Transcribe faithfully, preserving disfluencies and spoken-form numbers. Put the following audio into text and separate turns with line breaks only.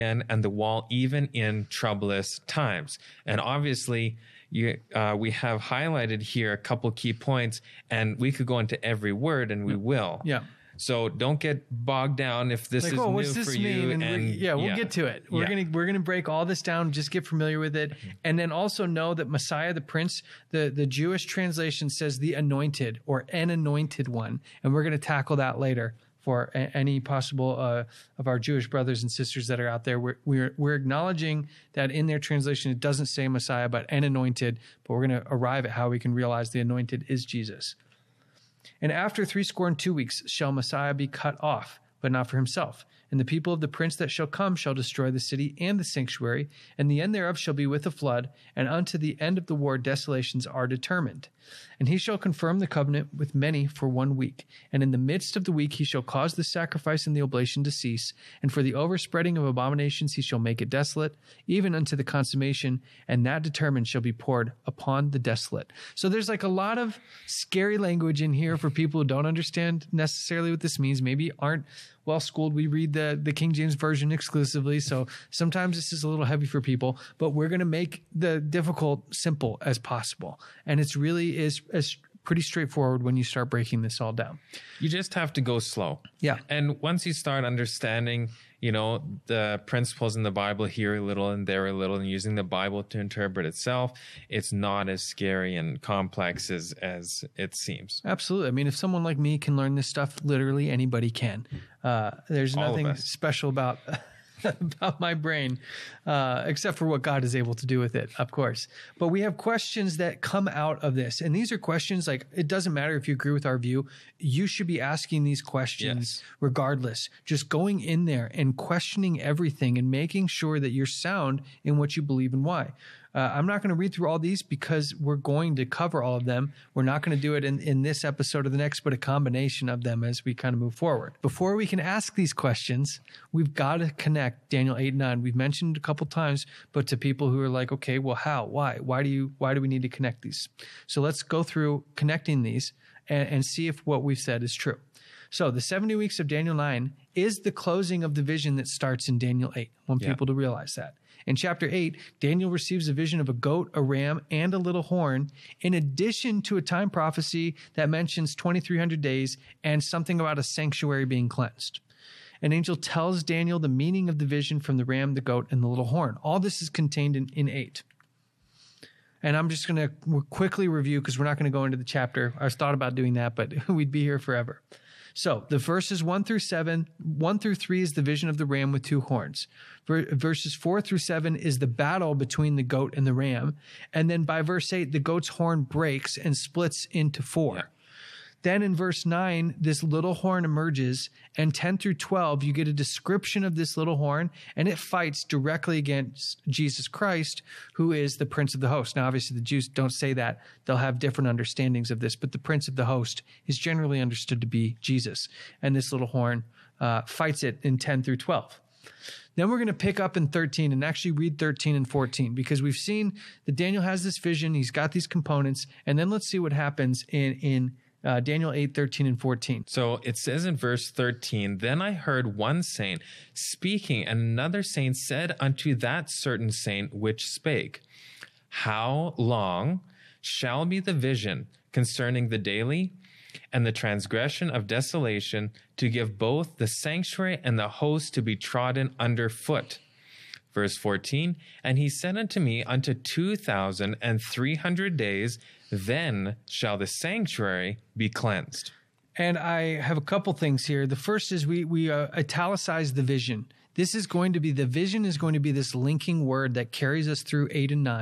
and, and the wall even in troublous times. And obviously, you, uh, we have highlighted here a couple key points, and we could go into every word, and we will.
Yeah.
So don't get bogged down if this
Like,
is
oh,
new
what's this
for
mean?
you.
And,
And
we, yeah, we'll
yeah.
get to it. We're
Yeah.
gonna we're gonna break all this down. Just get familiar with it, and then also know that Messiah, the Prince, the the Jewish translation says the Anointed or an Anointed One, and we're gonna tackle that later. For a- any possible uh, of our Jewish brothers and sisters that are out there, we're, we're we're acknowledging that in their translation it doesn't say Messiah but an anointed, but we're going to arrive at how we can realize the anointed is Jesus. And after three score and two weeks shall Messiah be cut off, but not for himself. And the people of the prince that shall come shall destroy the city and the sanctuary, and the end thereof shall be with a flood, and unto the end of the war desolations are determined. And he shall confirm the covenant with many for one week. And in the midst of the week he shall cause the sacrifice and the oblation to cease, and for the overspreading of abominations he shall make it desolate, even unto the consummation, and that determined shall be poured upon the desolate. So there's like a lot of scary language in here for people who don't understand necessarily what this means, maybe aren't well schooled. We read the, the King James Version exclusively, so sometimes this is a little heavy for people, but we're going to make the difficult simple as possible. And it's really is as pretty straightforward when you start breaking this all down.
You just have to go slow.
Yeah.
And once you start understanding, you know, the principles in the Bible here a little and there a little, and using the Bible to interpret itself, it's not as scary and complex as, as it seems.
Absolutely. I mean, if someone like me can learn this stuff, literally anybody can. Uh, there's
All of
nothing
us.
special about about my brain, uh, except for what God is able to do with it, of course. But we have questions that come out of this. And these are questions like, it doesn't matter if you agree with our view. You should be asking these questions
Yes.
regardless. Just going in there and questioning everything and making sure that you're sound in what you believe and why. Uh, I'm not going to read through all these because we're going to cover all of them. We're not going to do it in, in this episode or the next, but a combination of them as we kind of move forward. Before we can ask these questions, we've got to connect Daniel eight and nine. We've mentioned a couple times, but to people who are like, okay, well, how, why, why do you, why do we need to connect these? So let's go through connecting these and, and see if what we've said is true. So the seventy weeks of Daniel nine is the closing of the vision that starts in Daniel eight. I want
Yeah.
people to realize that. In chapter eight, Daniel receives a vision of a goat, a ram, and a little horn, in addition to a time prophecy that mentions twenty-three hundred days and something about a sanctuary being cleansed. An angel tells Daniel the meaning of the vision from the ram, the goat, and the little horn. All this is contained in, in eight. And I'm just going to quickly review because we're not going to go into the chapter. I was thought about doing that, but we'd be here forever. So the verses one through seven, one through three is the vision of the ram with two horns. Ver- verses four through seven is the battle between the goat and the ram. And then by verse eight, the goat's horn breaks and splits into four.
Yeah.
Then in verse nine, this little horn emerges, and ten through twelve, you get a description of this little horn, and it fights directly against Jesus Christ, who is the Prince of the Host. Now, obviously, the Jews don't say that. They'll have different understandings of this, but the Prince of the Host is generally understood to be Jesus, and this little horn uh, fights it in ten through twelve. Then we're going to pick up in thirteen and actually read thirteen and fourteen, because we've seen that Daniel has this vision, he's got these components, and then let's see what happens in in Uh, Daniel eight, thirteen, and fourteen.
So it says in verse thirteen, Then I heard one saint speaking, and another saint said unto that certain saint which spake, How long shall be the vision concerning the daily and the transgression of desolation, to give both the sanctuary and the host to be trodden under foot? Verse fourteen, And he said unto me, Unto two thousand and three hundred days, then shall the sanctuary be cleansed.
And I have a couple things here. The first is we we uh, italicize the vision. This is going to be, the vision is going to be this linking word that carries us through eight and nine.